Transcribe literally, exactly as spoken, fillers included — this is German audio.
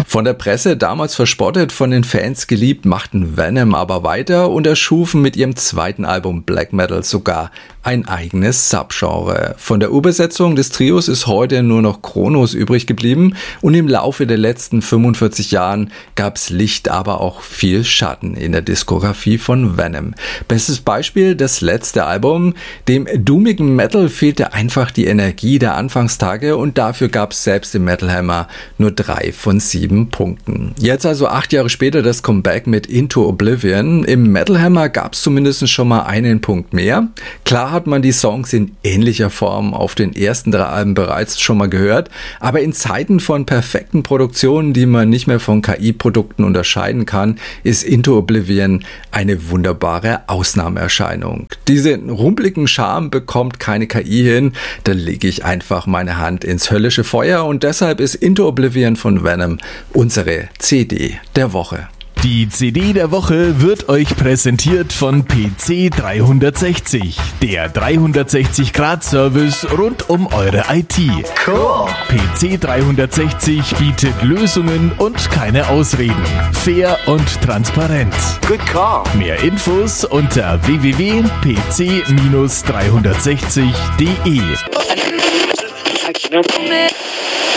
Von der Presse damals verspottet, von den Fans geliebt, machten Venom aber weiter und erschufen mit ihrem zweiten Album Black Metal sogar ein eigenes Subgenre. Von der Urbesetzung des Trios ist heute nur noch Kronos übrig geblieben und im Laufe der letzten fünfundvierzig Jahren gab's Licht, aber auch viel Schatten in der Diskografie von Venom. Bestes Beispiel, das letzte Album. Dem doomigen Metal fehlte einfach die Energie der Anfangstage und dafür gab's selbst im Metal Hammer nur drei von sieben Punkten. Jetzt also acht Jahre später das Comeback mit Into Oblivion. Im Metal Hammer gab's zumindest schon mal einen Punkt mehr. Klar hat man die Songs in ähnlicher Form auf den ersten drei Alben bereits schon mal gehört, aber in Zeiten von perfekten Produktionen, die man nicht mehr von K I-Produkten unterscheiden kann, ist Into Oblivion eine wunderbare Ausnahmeerscheinung. Diesen rumpeligen Charme bekommt keine K I hin, da lege ich einfach meine Hand ins höllische Feuer und deshalb ist Into Oblivion von Venom unsere C D der Woche. Die C D der Woche wird euch präsentiert von P C dreihundertsechzig, der dreihundertsechzig Grad Service rund um eure I T. Cool. P C dreihundertsechzig bietet Lösungen und keine Ausreden. Fair und transparent. Good call. Mehr Infos unter w w w punkt p c dreihundertsechzig punkt d e.